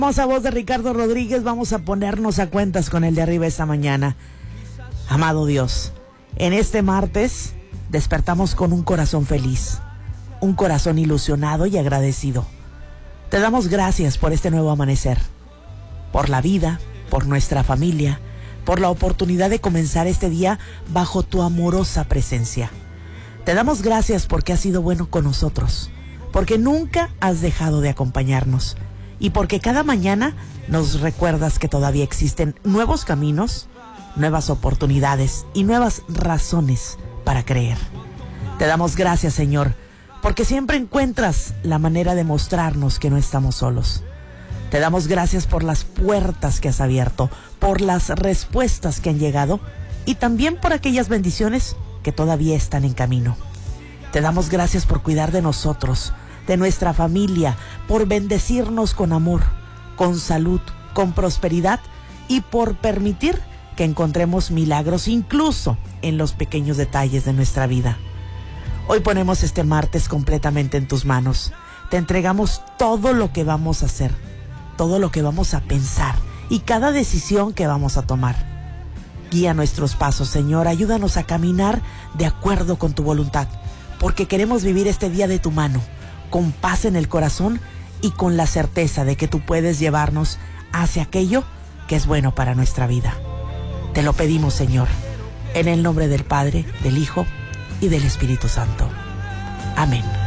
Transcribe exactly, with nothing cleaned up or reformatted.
A voz de Ricardo Rodríguez, vamos a ponernos a cuentas con el de arriba esta mañana. Amado Dios, en este martes despertamos con un corazón feliz, un corazón ilusionado y agradecido. Te damos gracias por este nuevo amanecer, por la vida, por nuestra familia, por la oportunidad de comenzar este día bajo tu amorosa presencia. Te damos gracias porque has sido bueno con nosotros, porque nunca has dejado de acompañarnos. Y porque cada mañana nos recuerdas que todavía existen nuevos caminos, nuevas oportunidades y nuevas razones para creer. Te damos gracias, Señor, porque siempre encuentras la manera de mostrarnos que no estamos solos. Te damos gracias por las puertas que has abierto, por las respuestas que han llegado y también por aquellas bendiciones que todavía están en camino. Te damos gracias por cuidar de nosotros, de nuestra familia, por bendecirnos con amor, con salud, con prosperidad y por permitir que encontremos milagros incluso en los pequeños detalles de nuestra vida. Hoy ponemos este martes completamente en tus manos. Te entregamos todo lo que vamos a hacer, todo lo que vamos a pensar y cada decisión que vamos a tomar. Guía nuestros pasos, Señor, ayúdanos a caminar de acuerdo con tu voluntad, porque queremos vivir este día de tu mano, con paz en el corazón y con la certeza de que tú puedes llevarnos hacia aquello que es bueno para nuestra vida. Te lo pedimos, Señor, en el nombre del Padre, del Hijo y del Espíritu Santo. Amén.